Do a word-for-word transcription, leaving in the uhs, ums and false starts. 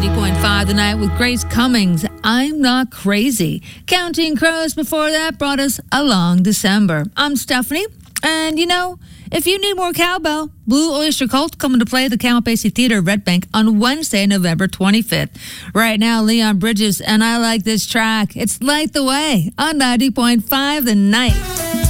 ninety point five The Night with Grace Cummings. I'm Not Crazy. Counting Crows before that brought us a long December. I'm Stephanie, and you know, if you need more cowbell, Blue Oyster Cult coming to play at the Count Basie Theater of Red Bank on Wednesday, November twenty-fifth. Right now, Leon Bridges, and I like this track. It's Light the Way on ninety point five The Night.